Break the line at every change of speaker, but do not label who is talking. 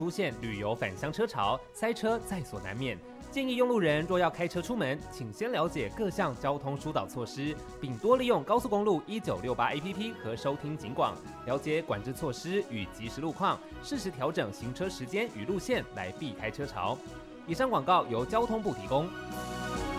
出现旅游返乡车潮，塞车在所难免。建议用路人若要开车出门，请先了解各项交通疏导措施，并多利用高速公路1968 APP 和收听警广，了解管制措施与即时路况，适时调整行车时间与路线来避开车潮。以上广告由交通部提供。